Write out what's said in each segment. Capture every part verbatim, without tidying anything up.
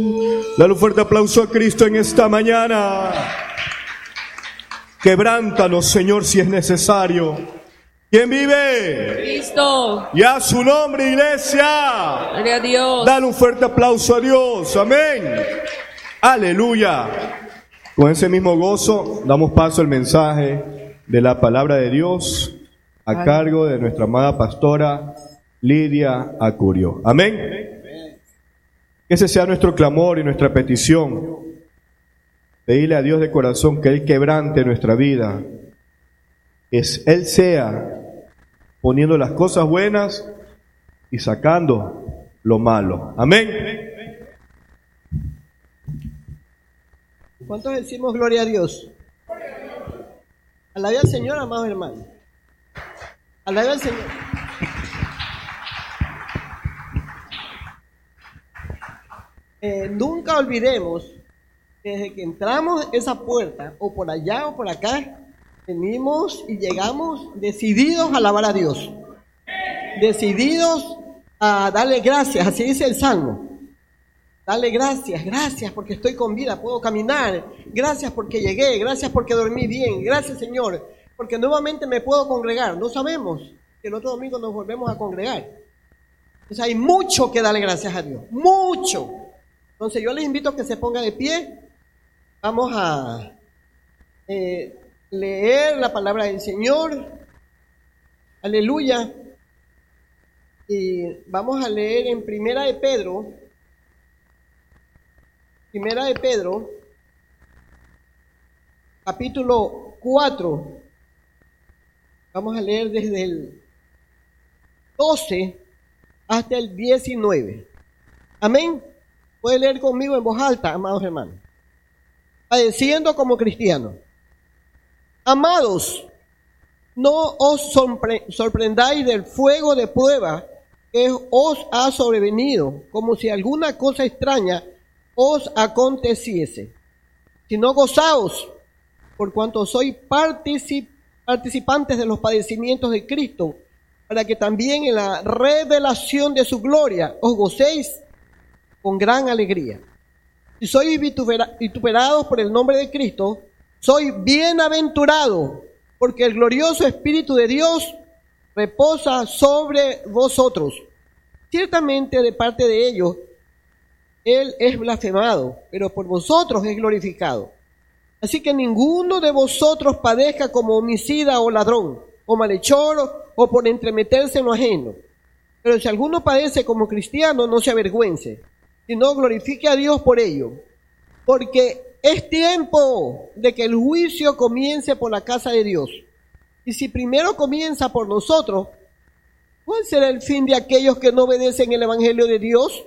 Dale un fuerte aplauso a Cristo en esta mañana. Quebrántanos, Señor, si es necesario. ¿Quién vive? Cristo. Y a su nombre, iglesia. Gloria a Dios. Dale un fuerte aplauso a Dios. Amén. Aleluya. Con ese mismo gozo damos paso al mensaje de la palabra de Dios a cargo de nuestra amada pastora Lidia Acurio. Amén. Que ese sea nuestro clamor y nuestra petición. Pedirle a Dios de corazón que Él quebrante nuestra vida. Que Él sea poniendo las cosas buenas y sacando lo malo. Amén. ¿Cuántos decimos gloria a Dios? Alabe al Señor, amados hermanos. Alabe al Señor. Eh, nunca olvidemos que desde que entramos esa puerta, o por allá o por acá, venimos y llegamos decididos a alabar a Dios. Decididos a darle gracias, así dice el Salmo. Dale gracias, gracias porque estoy con vida, puedo caminar. Gracias porque llegué, gracias porque dormí bien. Gracias, Señor, porque nuevamente me puedo congregar. No sabemos que el otro domingo nos volvemos a congregar. Entonces hay mucho que darle gracias a Dios, mucho. Entonces yo les invito a que se ponga de pie. Vamos a eh, leer la palabra del Señor. Aleluya. Y vamos a leer en Primera de Pedro. Primera de Pedro, capítulo cuatro. Vamos a leer desde el doce hasta el diecinueve. Amén. Puede leer conmigo en voz alta, amados hermanos. Padeciendo como cristianos. Amados, no os sorpre- sorprendáis del fuego de prueba que os ha sobrevenido, como si alguna cosa extraña os aconteciese, sino gozaos, por cuanto sois particip- participantes de los padecimientos de Cristo, para que también en la revelación de su gloria os gocéis con gran alegría. Si sois vitupera- vituperados por el nombre de Cristo, sois bienaventurados, porque el glorioso Espíritu de Dios reposa sobre vosotros. Ciertamente de parte de ellos Él es blasfemado, pero por vosotros es glorificado. Así que ninguno de vosotros padezca como homicida o ladrón, o malhechor, o por entremeterse en lo ajeno. Pero si alguno padece como cristiano, no se avergüence, sino glorifique a Dios por ello. Porque es tiempo de que el juicio comience por la casa de Dios. Y si primero comienza por nosotros, ¿cuál será el fin de aquellos que no obedecen el evangelio de Dios?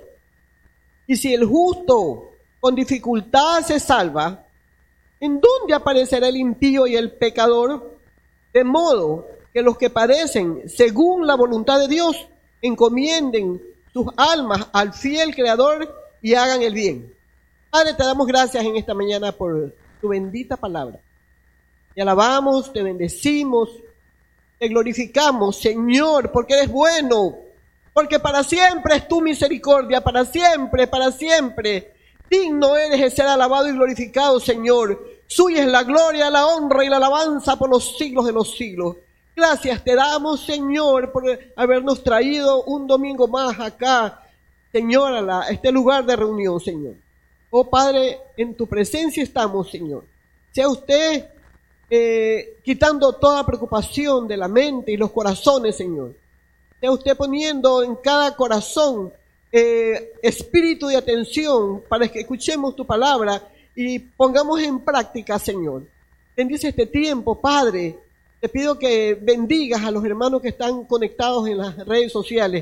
Y si el justo con dificultad se salva, ¿en dónde aparecerá el impío y el pecador? De modo que los que padecen según la voluntad de Dios encomienden sus almas al fiel Creador y hagan el bien. Padre, te damos gracias en esta mañana por tu bendita palabra. Te alabamos, te bendecimos, te glorificamos, Señor, porque eres bueno. Porque para siempre es tu misericordia, para siempre, para siempre. Digno eres de ser alabado y glorificado, Señor. Suya es la gloria, la honra y la alabanza por los siglos de los siglos. Gracias te damos, Señor, por habernos traído un domingo más acá, Señor, a, la, a este lugar de reunión, Señor. Oh Padre, en tu presencia estamos, Señor. Sea usted eh, quitando toda preocupación de la mente y los corazones, Señor. Sea usted poniendo en cada corazón eh, espíritu de atención para que escuchemos tu palabra y pongamos en práctica, Señor. Bendice este tiempo, Padre. Te pido que bendigas a los hermanos que están conectados en las redes sociales.